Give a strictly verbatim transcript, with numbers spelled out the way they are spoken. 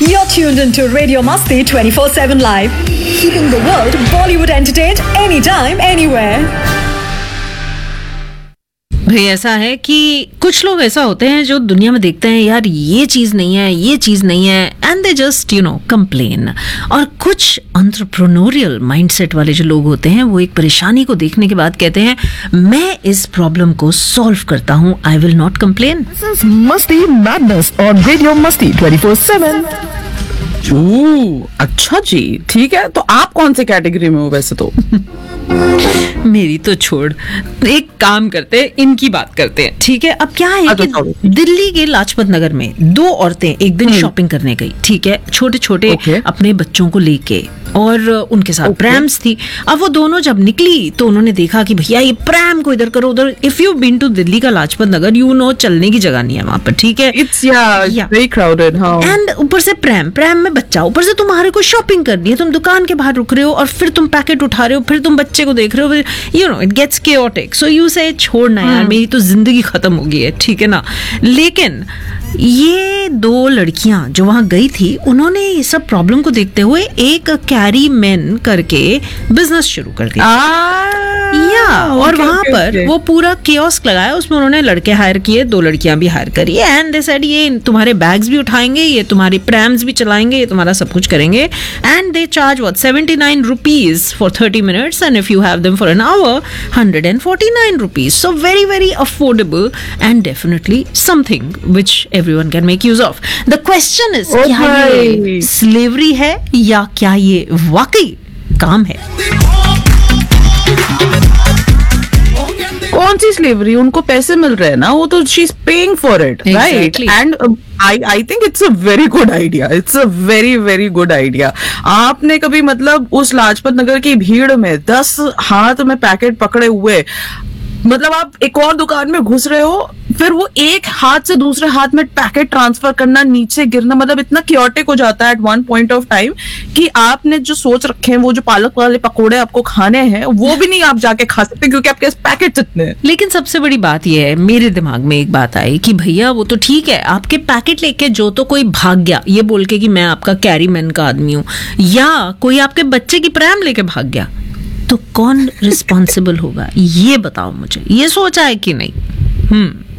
You're tuned into Radio Masti twenty-four seven Live, keeping the world Bollywood entertained anytime, anywhere. भाई ऐसा है कि कुछ लोग ऐसा होते हैं जो दुनिया में देखते हैं यार ये चीज़ नहीं है, ये चीज़ नहीं है, and they just you know complain. और कुछ एंटरप्रेन्योरियल माइंडसेट वाले जो लोग होते हैं वो एक परेशानी को देखने के बाद कहते हैं मैं इस प्रॉब्लम को सॉल्व करता हूँ, आई विल नॉट कंप्लेन. मस्ती मैडनेस ऑन रेडियो मस्ती ट्वेंटी फोर सेवन. अच्छा जी, ठीक है. तो आप कौन से कैटेगरी में हो वैसे तो? मेरी तो छोड़, एक काम करते हैं, इनकी बात करते हैं, ठीक है. अब क्या है कि दिल्ली के लाजपत नगर में दो औरतें एक दिन शॉपिंग करने गई, ठीक है, छोटे छोटे okay. अपने बच्चों को लेके, और उनके साथ okay. प्रैम्स थी. अब वो दोनों जब निकली तो उन्होंने देखा कि भैया ये प्रैम को इधर करो उधर. If you been to Delhi का लाजपत नगर, यू नो चलने की जगह नहीं है वहां पर, ठीक है. इट्स या वेरी क्राउडेड. हां. एंड ऊपर से प्रैम प्रैम में बच्चा, ऊपर से तुम्हारे को शॉपिंग करनी है, तुम दुकान के बाहर रुक रहे हो और फिर तुम पैकेट उठा रहे हो, फिर तुम बच्चे को देख रहे हो, you know it gets chaotic. So you से छोड़ना यार, मेरी तो जिंदगी खत्म हो गई है, ठीक है ना. लेकिन ये दो लड़कियां जो वहां गई थी, उन्होंने ये सब प्रॉब्लम को देखते हुए एक कैरी मैन करके बिजनेस शुरू कर दिया. या और okay, वहां okay, पर okay. वो पूरा कियोस्क लगाया, उसमें उन्होंने लड़के हायर किए, दो लड़कियां भी हायर करी, एंड दे सेड ये तुम्हारे बैग्स भी उठाएंगे, ये तुम्हारी प्रैम्स भी चलाएंगे, ये तुम्हारा सब कुछ करेंगे. And they charge what seventy nine rupees for thirty minutes, and if you have them for an hour hundred and forty nine rupees. So very very affordable and definitely something which everyone can make use of. The question is, क्या ये slavery है या क्या ये वाकई काम है? कौन सी स्लेवरी? उनको पैसे मिल रहे हैं ना, वो तो she is paying for it, right? And I I think it's a very good idea. It's a very very good idea. आपने कभी मतलब उस लाजपत नगर की भीड़ में दस हाथ में पैकेट पकड़े हुए, मतलब आप एक और दुकान में घुस रहे हो, फिर वो एक हाथ से दूसरे हाथ में पैकेट ट्रांसफर करना, नीचे गिरना, मतलब इतना क्योटिक हो जाता है eight one point of time कि आपने जो सोच रखे हैं, वो जो पालक वाले पकोड़े आपको खाने हैं, वो भी नहीं आप जाके खा सकते क्योंकि आपके पैकेट इतने हैं. लेकिन सबसे बड़ी बात यह है, मेरे दिमाग में एक बात आई कि भैया वो तो ठीक है, आपके पैकेट लेके जो तो कोई भाग गया ये बोल के कि मैं आपका कैरी मैन का आदमी हूं, या कोई आपके बच्चे की प्रैम लेके भाग गया, तो कौन रिस्पॉन्सिबल होगा? ये बताओ मुझे. ये सोचा है कि नहीं? हम्म